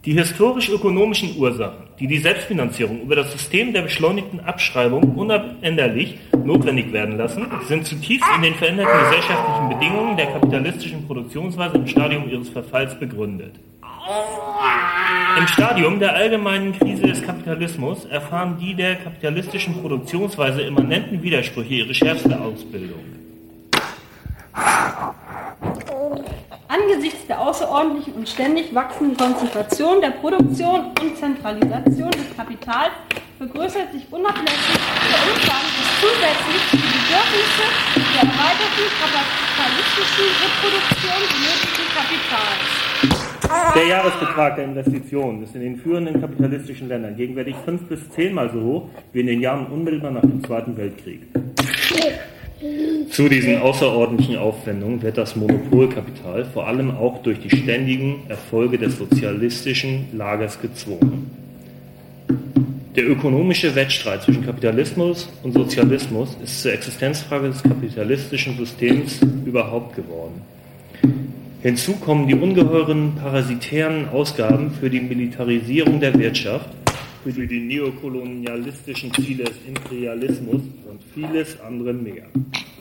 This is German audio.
Die historisch-ökonomischen Ursachen, die die Selbstfinanzierung über das System der beschleunigten Abschreibung unabänderlich notwendig werden lassen, sind zutiefst in den veränderten gesellschaftlichen Bedingungen der kapitalistischen Produktionsweise im Stadium ihres Verfalls begründet. Im Stadium der allgemeinen Krise des Kapitalismus erfahren die der kapitalistischen Produktionsweise immanenten Widersprüche ihre schärfste Ausbildung. Angesichts der außerordentlichen und ständig wachsenden Konzentration der Produktion und Zentralisation des Kapitals vergrößert sich unablässig der Umfang des zusätzlich für die Bedürfnisse der erweiterten kapitalistischen Reproduktion benötigten Kapitals. Der Jahresbetrag der Investitionen ist in den führenden kapitalistischen Ländern gegenwärtig 5 bis 10-mal so hoch wie in den Jahren unmittelbar nach dem Zweiten Weltkrieg. Zu diesen außerordentlichen Aufwendungen wird das Monopolkapital vor allem auch durch die ständigen Erfolge des sozialistischen Lagers gezwungen. Der ökonomische Wettstreit zwischen Kapitalismus und Sozialismus ist zur Existenzfrage des kapitalistischen Systems überhaupt geworden. Hinzu kommen die ungeheuren parasitären Ausgaben für die Militarisierung der Wirtschaft, für die neokolonialistischen Ziele des Imperialismus und vieles andere mehr.